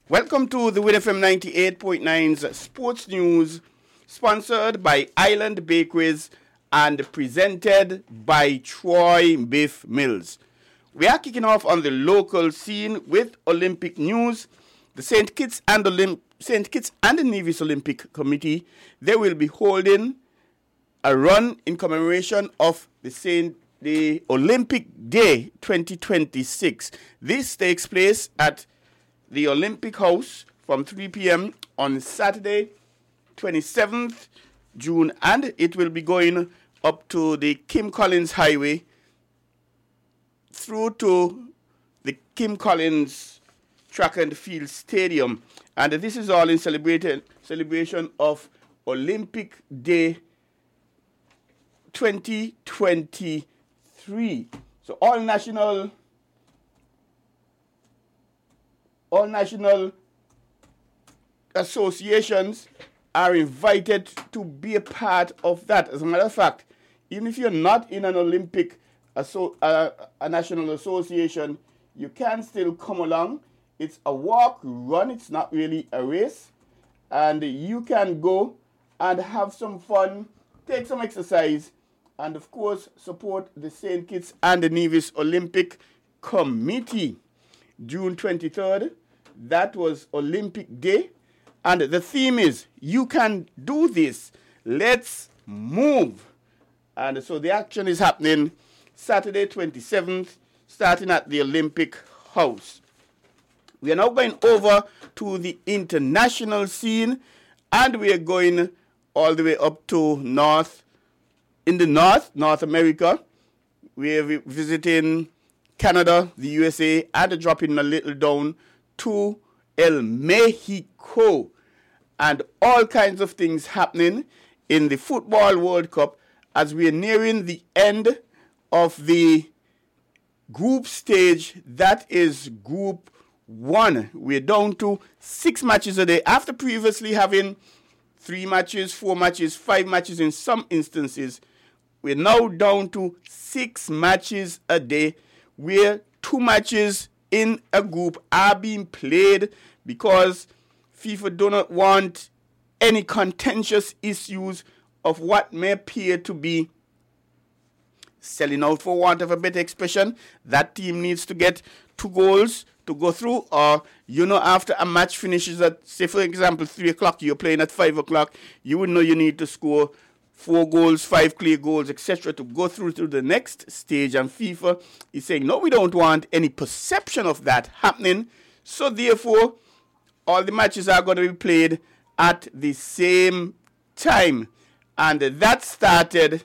Welcome to the Win FM 98.9's Sports News, sponsored by Island Bakeries and presented by Troy Beef Mills. We are kicking off on the local scene with Olympic news. The St. Kitts and the Nevis Olympic Committee, they will be holding a run in commemoration of the Olympic Day 2026. This takes place at the Olympic House from 3 p.m. on Saturday, 27th June, and it will be going up to the Kim Collins Highway through to the Kim Collins Track and Field Stadium. And this is all in celebration of Olympic Day 2023. So all national associations are invited to be a part of that. As a matter of fact, even if you're not in an Olympic a national association, you can still come along. It's a walk, run, it's not really a race. And you can go and have some fun, take some exercise, and of course support the St. Kitts and the Nevis Olympic Committee. June 23rd, that was Olympic Day, and the theme is "You Can Do This, Let's Move." And so the action is happening Saturday 27th, starting at the Olympic House. We are now going over to the international scene, and we are going all the way up to North America. We are visiting Canada, the USA, and dropping a little down to El Mexico. And all kinds of things happening in the Football World Cup as we are nearing the end of the group stage. That is Group 1. We're down to 6 matches a day after previously having 3 matches, 4 matches, 5 matches in some instances. We're now down to 6 matches a day, where 2 matches in a group are being played because FIFA do not want any contentious issues of what may appear to be selling out, for want of a better expression. That team needs to get 2 goals to go through, or after a match finishes at, say for example, 3 o'clock, you're playing at 5 o'clock, you would know you need to score 4 goals, 5 clear goals, etc. to go through to the next stage. And FIFA is saying, no, we don't want any perception of that happening. So therefore, all the matches are going to be played at the same time. And that started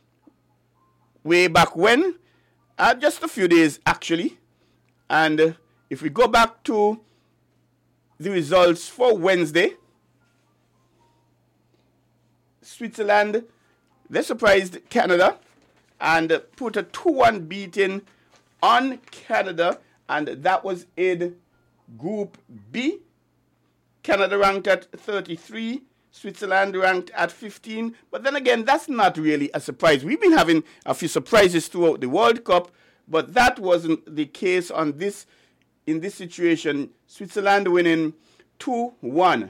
way back when, just a few days actually. And if we go back to the results for Wednesday, Switzerland, they surprised Canada and put a 2-1 beating on Canada, and that was in Group B. Canada ranked at 33, Switzerland ranked at 15, but then again, that's not really a surprise. We've been having a few surprises throughout the World Cup, but that wasn't the case in this situation. Switzerland winning 2-1.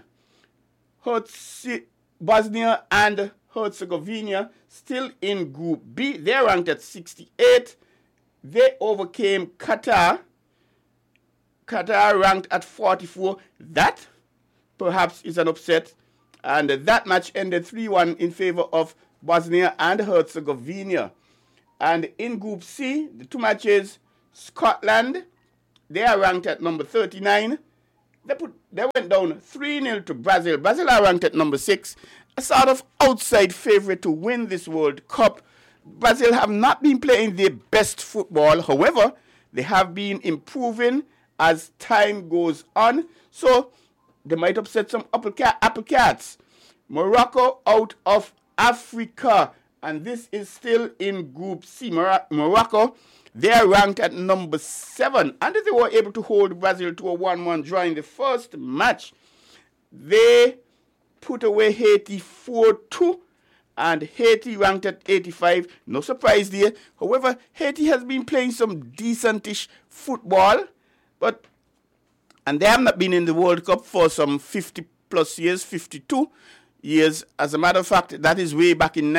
Bosnia and Herzegovina still in Group B. They're ranked at 68. They overcame Qatar. Qatar ranked at 44. That perhaps is an upset. And that match ended 3-1 in favor of Bosnia and Herzegovina. And in Group C, the 2 matches, Scotland, they are ranked at number 39. They went down 3-0 to Brazil. Brazil are ranked at number 6, a sort of outside favorite to win this World Cup. Brazil have not been playing their best football. However, they have been improving as time goes on. So they might upset some apple cats. Morocco out of Africa. And this is still in Group C. Morocco, they are ranked at number 7. And they were able to hold Brazil to a 1-1 draw in the first match. They put away Haiti 4-2. And Haiti ranked at 85. No surprise there. However, Haiti has been playing some decentish football. But And they have not been in the World Cup for some 50 plus years, 52 years. As a matter of fact, that is way back in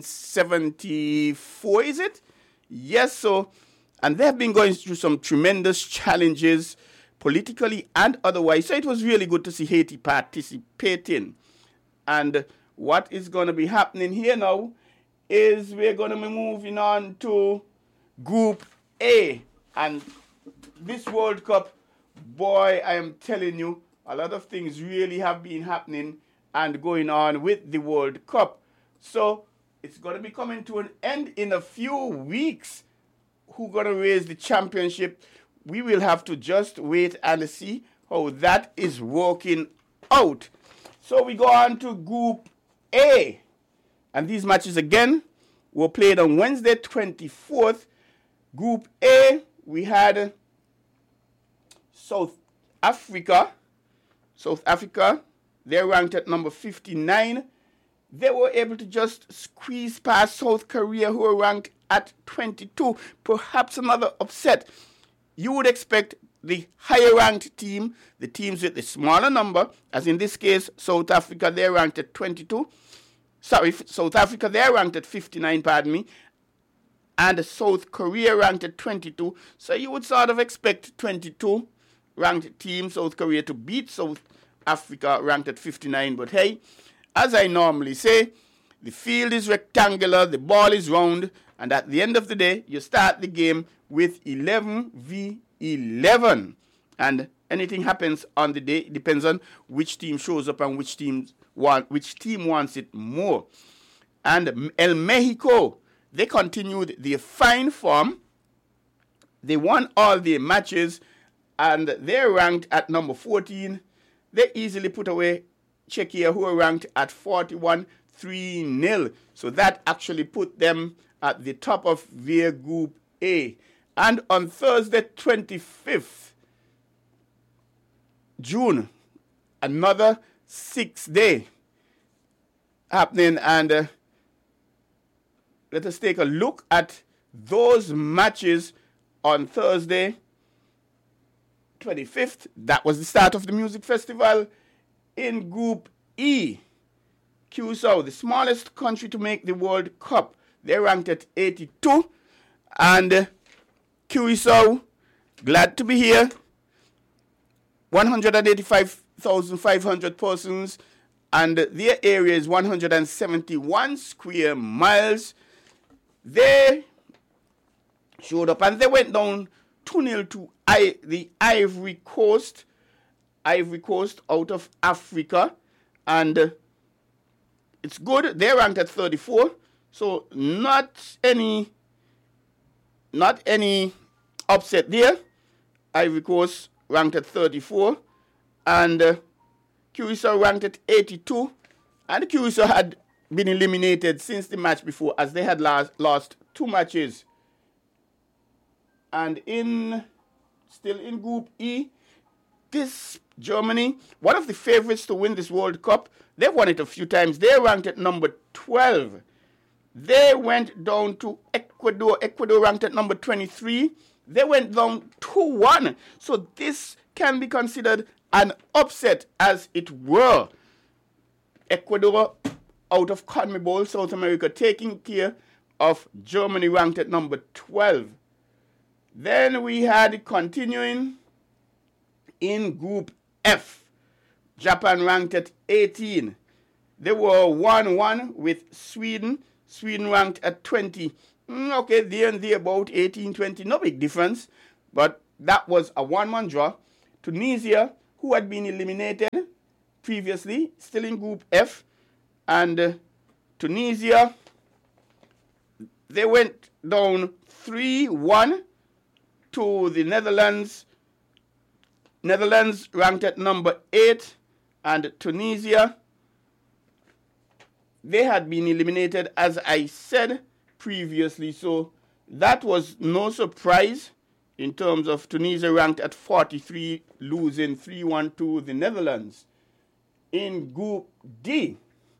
1974, is it? Yes, so, and they have been going through some tremendous challenges, politically and otherwise. So it was really good to see Haiti participating. And what is going to be happening here now is we're going to be moving on to Group A. And this World Cup, boy, I am telling you, a lot of things really have been happening and going on with the World Cup. So it's going to be coming to an end in a few weeks. Who's going to raise the championship? We will have to just wait and see how that is working out. So we go on to Group A. And these matches again were played on Wednesday, 24th. Group A, we had South Africa. South Africa, they're ranked at number 59. They were able to just squeeze past South Korea, who are ranked at 22. Perhaps another upset. You would expect the higher ranked team, the teams with the smaller number, as in this case, South Africa, they're ranked at 22. Sorry, South Africa, they're ranked at 59, pardon me. And South Korea ranked at 22. So you would sort of expect 22 ranked team, South Korea, to beat South Africa ranked at 59. But hey, as I normally say, the field is rectangular, the ball is round, and at the end of the day, you start the game with 11 v 11. And anything happens on the day, it depends on which team shows up and which team wants it more. And El Mexico, they continued their fine form. They won all their matches, and they're ranked at number 14. They easily put away Czechia, who are ranked at 41, 3-0. So that actually put them at the top of their Group A. And on Thursday, 25th June, another 6-day happening. And let us take a look at those matches on Thursday, 25th. That was the start of the music festival. In Group E, Curacao, the smallest country to make the World Cup, they're ranked at 82. And Curacao, glad to be here. 185,500 persons, and their area is 171 square miles. They showed up and they went down 2-0 to the Ivory Coast out of Africa, and it's good. They're ranked at 34, so not any upset there. Ivory Coast ranked at 34, and Curacao ranked at 82, and Curacao had been eliminated since the match before, as they had lost 2 matches. And still in Group E, this Germany, one of the favorites to win this World Cup, they've won it a few times. They're ranked at number 12. They went down to Ecuador. Ecuador ranked at number 23. They went down 2-1. So this can be considered an upset, as it were. Ecuador out of CONMEBOL, South America, taking care of Germany, ranked at number 12. Then we had, continuing in Group F, Japan ranked at 18. They were 1-1 with Sweden. Sweden ranked at 20. Okay, there and there, about 18, 20, no big difference. But that was a 1-1 draw. Tunisia, who had been eliminated previously, still in Group F. And Tunisia, they went down 3-1 to the Netherlands. Netherlands ranked at number 8. And Tunisia, they had been eliminated, as I said previously. So that was no surprise in terms of Tunisia ranked at 43, losing 3-1 to the Netherlands. In Group D,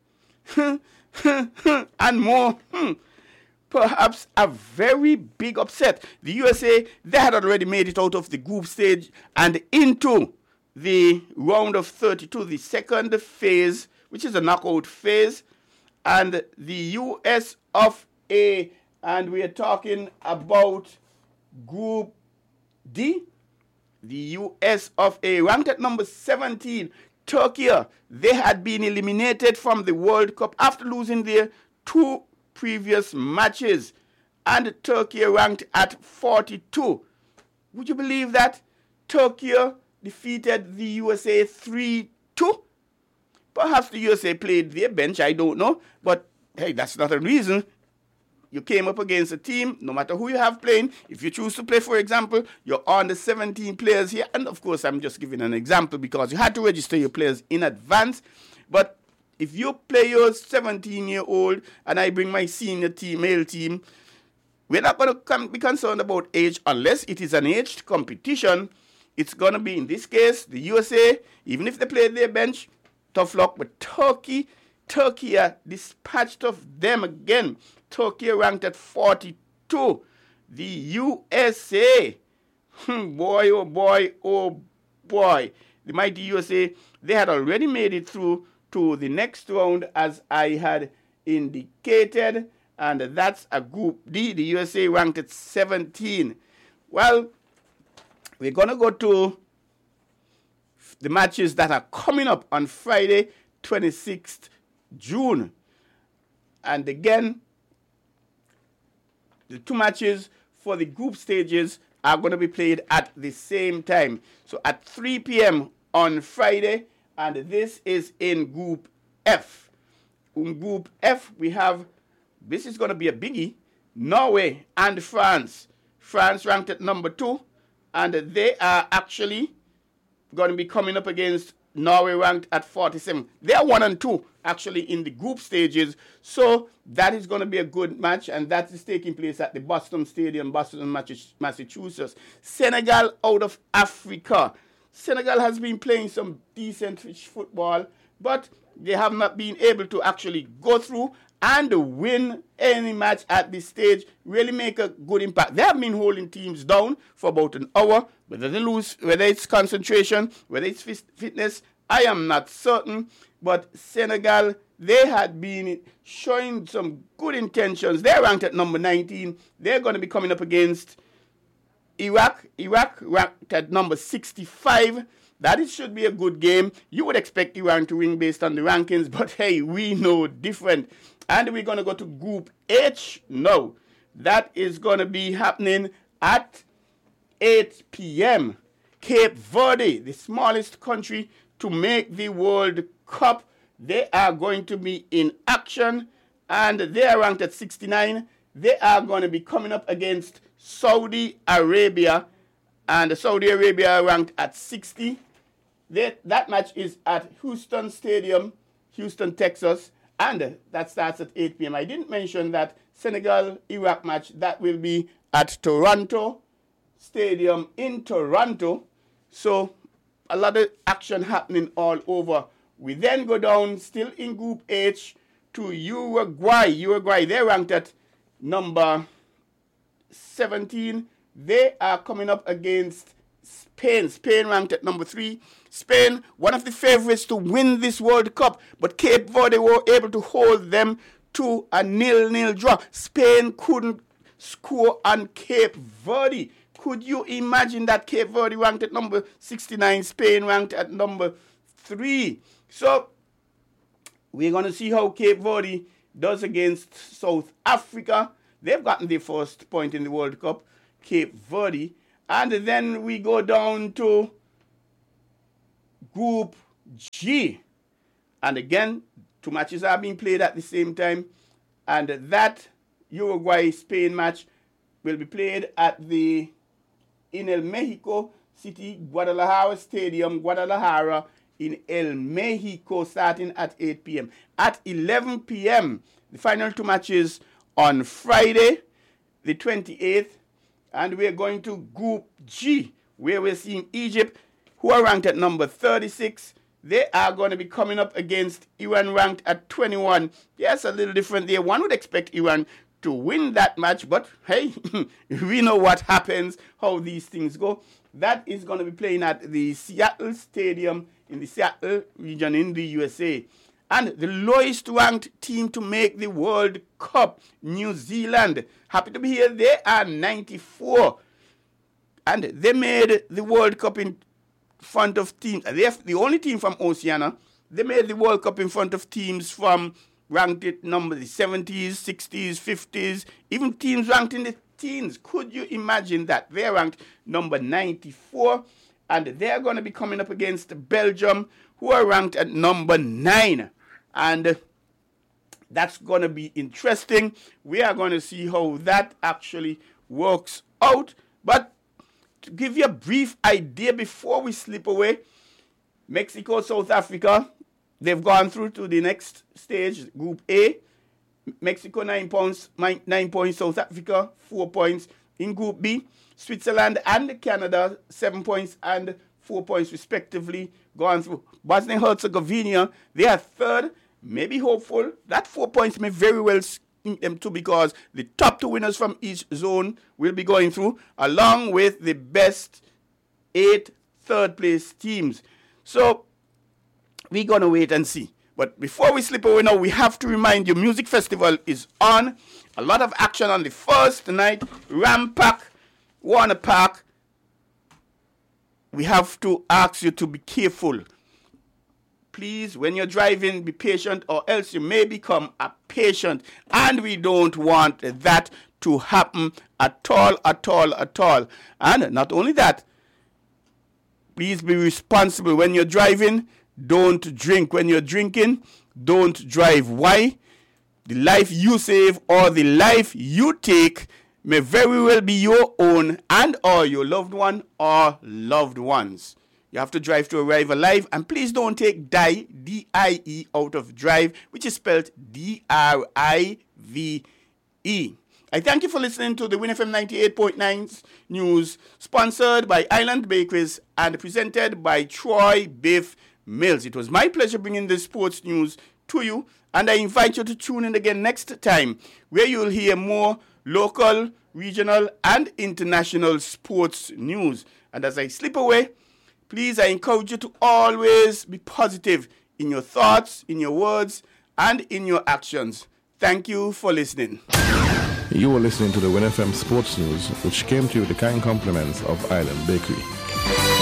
and more, perhaps a very big upset. The USA, they had already made it out of the group stage and into the round of 32, the second phase, which is a knockout phase, and the US of A, and we are talking about Group D. The US of A, ranked at number 17, Turkey. They had been eliminated from the World Cup after losing their 2 previous matches, and Turkey ranked at 42. Would you believe that? Turkey defeated the USA 3-2. Perhaps the USA played their bench, I don't know. But, hey, that's not a reason. You came up against a team, no matter who you have playing. If you choose to play, for example, you're on the 17 players here. And, of course, I'm just giving an example because you had to register your players in advance. But if you play your 17-year-old and I bring my senior team, male team, we're not going to be concerned about age unless it is an aged competition. It's going to be, in this case, the USA, even if they played their bench, tough luck. But Turkey dispatched of them again. Turkey ranked at 42. The USA, boy, oh boy, oh boy. The mighty USA, they had already made it through to the next round, as I had indicated. And that's a Group D. The USA ranked at 17. Well, we're going to go to the matches that are coming up on Friday, 26th June. And again, the 2 matches for the group stages are going to be played at the same time. So at 3 p.m. on Friday, and this is in Group F. In Group F, we have, this is going to be a biggie, Norway and France. France ranked at number 2, and they are actually going to be coming up against Norway ranked at 47. They are 1 and 2 actually in the group stages. So that is going to be a good match, and that is taking place at the Boston Stadium, Boston, Massachusetts. Senegal out of Africa. Senegal has been playing some decent football, but they have not been able to actually go through and win any match at this stage, really make a good impact. They have been holding teams down for about an hour. Whether they lose, whether it's concentration, whether it's fitness, I am not certain. But Senegal, they had been showing some good intentions. They're ranked at number 19. They're going to be coming up against Iraq. Iraq ranked at number 65. That should be a good game. You would expect Iran to win based on the rankings, but hey, we know different. And we're going to go to Group H now. That is going to be happening at 8 p.m. Cape Verde, the smallest country to make the World Cup, they are going to be in action, and they are ranked at 69. They are going to be coming up against Saudi Arabia, and Saudi Arabia ranked at 60. That match is at Houston Stadium, Houston, Texas, and that starts at 8 p.m. I didn't mention that Senegal-Iraq match, that will be at Toronto Stadium in Toronto. So a lot of action happening all over. We then go down, still in Group H, to Uruguay. Uruguay, they're ranked at number 17. They are coming up against Spain. Spain ranked at number 3. Spain, one of the favorites to win this World Cup, but Cape Verde were able to hold them to a 0-0 draw. Spain couldn't score on Cape Verde. Could you imagine that? Cape Verde ranked at number 69, Spain ranked at number 3. So we're going to see how Cape Verde does against South Africa. They've gotten their first point in the World Cup, Cape Verde. And then we go down to Group G. And again, 2 matches are being played at the same time. And that Uruguay-Spain match will be played at the in El Mexico City, Guadalajara Stadium, Guadalajara in El Mexico, starting at 8 p.m. At 11 p.m., the final 2 matches on Friday, the 28th, and we're going to Group G, where we're seeing Egypt, who are ranked at number 36. They are going to be coming up against Iran, ranked at 21. Yes, a little different there. One would expect Iran to win that match, but hey, we know what happens, how these things go. That is going to be playing at the Seattle Stadium in the Seattle region in the USA. And the lowest ranked team to make the World Cup, New Zealand. Happy to be here. They are 94. And they made the World Cup in front of teams. They're the only team from Oceania. They made the World Cup in front of teams from ranked at number the 70s, 60s, 50s, even teams ranked in the teens. Could you imagine that? They're ranked number 94. And they're going to be coming up against Belgium, who are ranked at number 9. And that's going to be interesting. We are going to see how that actually works out. But to give you a brief idea before we slip away, Mexico, South Africa, they've gone through to the next stage, Group A. Mexico 9 points, South Africa 4 points. In Group B, Switzerland and Canada 7 points and 4 points respectively, gone through. Bosnia and Herzegovina, they are third, maybe hopeful. That 4 points may very well sink them too, because the top 2 winners from each zone will be going through, along with the best 8 third place teams. So we're going to wait and see. But before we slip away now, we have to remind you, Music Festival is on. A lot of action on the first night. Rampack, Warner Park. We have to ask you to be careful. Please, when you're driving, be patient, or else you may become a patient. And we don't want that to happen at all. And not only that, please be responsible. When you're driving, don't drink. When you're drinking, don't drive. Why? The life you save or the life you take may very well be your own and or your loved one or loved ones. You have to drive to arrive alive. And please don't take die, D-I-E, out of drive, which is spelled D-R-I-V-E. I thank you for listening to the Win FM 98.9 news, sponsored by Island Bakeries and presented by Troy Biff Mills. It was my pleasure bringing this sports news to you, and I invite you to tune in again next time, where you'll hear more local, regional, and international sports news. And as I slip away, please, I encourage you to always be positive in your thoughts, in your words, and in your actions. Thank you for listening. You were listening to the Win FM Sports News, which came to you with the kind compliments of Island Bakery.